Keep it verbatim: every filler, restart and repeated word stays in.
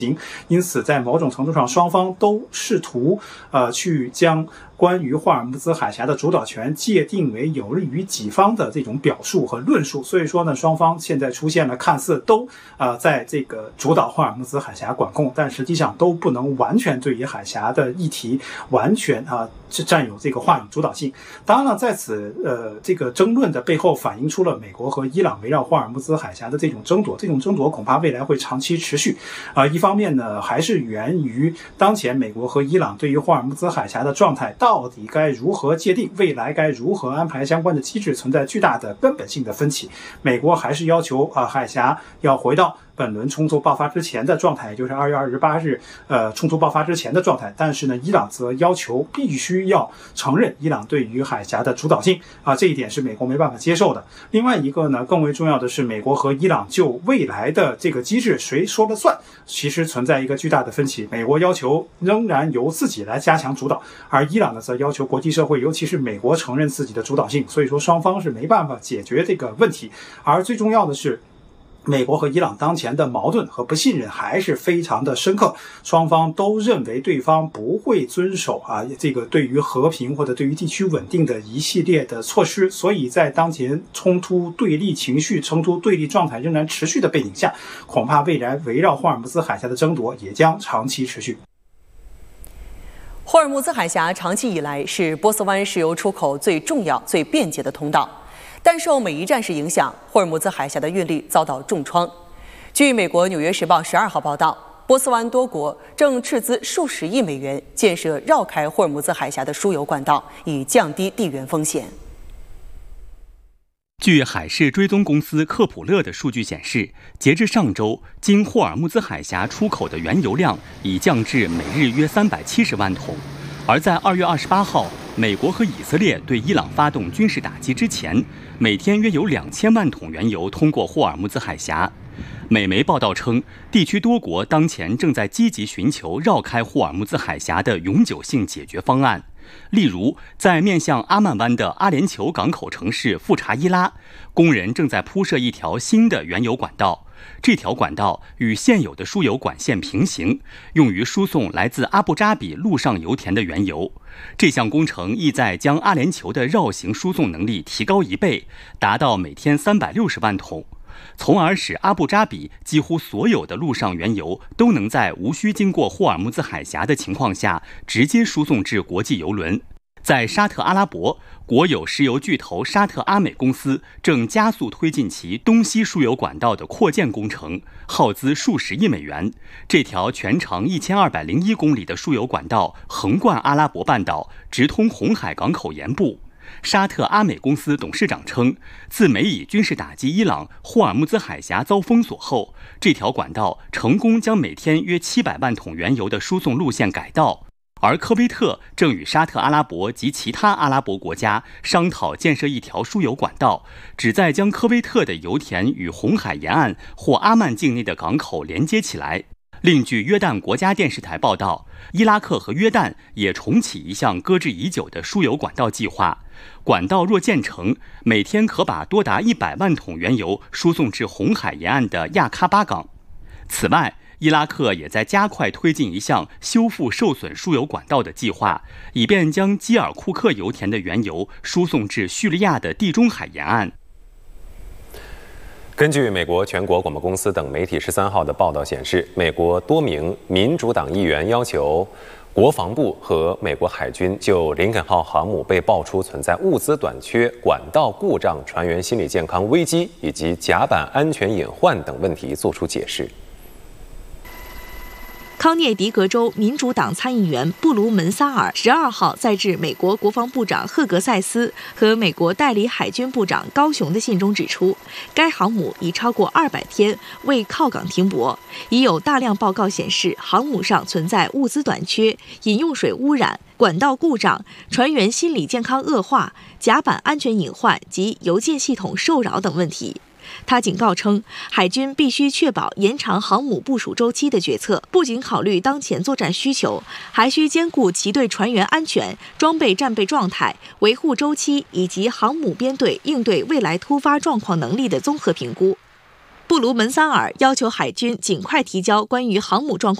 因此，在某种程度上，双方都试图呃去将关于霍尔木兹海峡的主导权界定为有利于己方的这种表述和论述。所以说呢，双方现在出现了看似都呃在这个主导霍尔木兹海峡管控，但实际上都不能完全对于海峡的议题完全啊、呃、占有这个话语主导性。当然了，在此呃这个争论的背后，反映出了美国和伊朗围绕霍尔木兹海峡的这种争夺，这种争夺恐怕未来会长期持续。啊、呃，一方面呢，还是源于当前美国和伊朗对于霍尔木兹海峡的状态到底该如何界定，未来该如何安排相关的机制，存在巨大的根本性的分歧。美国还是要求啊、呃、海峡要回到本轮冲突爆发之前的状态，也就是二月二十八日，呃，冲突爆发之前的状态。但是呢，伊朗则要求必须要承认伊朗对于海峡的主导性啊，这一点是美国没办法接受的。另外一个呢，更为重要的是，美国和伊朗就未来的这个机制谁说了算，其实存在一个巨大的分歧。美国要求仍然由自己来加强主导，而伊朗呢，则要求国际社会，尤其是美国承认自己的主导性。所以说，双方是没办法解决这个问题。而最重要的是，美国和伊朗当前的矛盾和不信任还是非常的深刻，双方都认为对方不会遵守啊这个对于和平或者对于地区稳定的一系列的措施，所以在当前冲突对立情绪、冲突对立状态仍然持续的背景下，恐怕未来围绕霍尔木兹海峡的争夺也将长期持续。 霍尔木兹海峡长期以来是波斯湾石油出口最重要、最便捷的通道。但受美伊战事影响，霍尔木兹海峡的运力遭到重创。据美国《纽约时报》十二号报道，波斯湾多国正斥资数十亿美元建设绕开霍尔木兹海峡的输油管道，以降低地缘风险。 据海事追踪公司克普勒的数据显示，截至上周，经霍尔木兹海峡出口的原油量已降至每日约三百七十万桶。而在二月二十八号，美国和以色列对伊朗发动军事打击之前，每天约有两千万桶原油通过霍尔木兹海峡。美媒报道称，地区多国当前正在积极寻求绕开霍尔木兹海峡的永久性解决方案。例如，在面向阿曼湾的阿联酋港口城市富查伊拉，工人正在铺设一条新的原油管道。这条管道与现有的输油管线平行，用于输送来自阿布扎比陆上油田的原油。这项工程意在将阿联酋的绕行输送能力提高一倍，达到每天三百六十万桶，从而使阿布扎比几乎所有的陆上原油都能在无需经过霍尔木兹海峡的情况下直接输送至国际油轮。在沙特阿拉伯，国有石油巨头沙特阿美公司正加速推进其东西输油管道的扩建工程，耗资数十亿美元。这条全长一千二百零一公里的输油管道横贯阿拉伯半岛，直通红海港口沿部。沙特阿美公司董事长称，自美以军事打击伊朗，霍尔木兹海峡遭封锁后，这条管道成功将每天约七百万桶原油的输送路线改道。而科威特正与沙特阿拉伯及其他阿拉伯国家商讨建设一条输油管道，旨在将科威特的油田与红海沿岸或阿曼境内的港口连接起来。另据约旦国家电视台报道，伊拉克和约旦也重启一项搁置已久的输油管道计划。管道若建成，每天可把多达一百万桶原油输送至红海沿岸的亚喀巴港。此外，伊拉克也在加快推进一项修复受损输油管道的计划，以便将基尔库克油田的原油输送至叙利亚的地中海沿岸。 根据美国全国广播公司等媒体十三号的报道显示，美国多名民主党议员要求国防部和美国海军就林肯号航母被爆出存在物资短缺、管道故障、船员心理健康危机以及甲板安全隐患等问题作出解释。 康涅狄格州民主党参议员布卢门萨尔十二号在致美国国防部长赫格塞斯和美国代理海军部长高雄的信中指出，该航母已超过二百天未靠港停泊，已有大量报告显示航母上存在物资短缺、饮用水污染、管道故障、船员心理健康恶化、甲板安全隐患及邮件系统受扰等问题。他警告称，海军必须确保延长航母部署周期的决策，不仅考虑当前作战需求，还需兼顾其对船员安全、装备战备状态、维护周期以及航母编队应对未来突发状况能力的综合评估。 布卢门萨尔要求海军尽快提交关于航母状况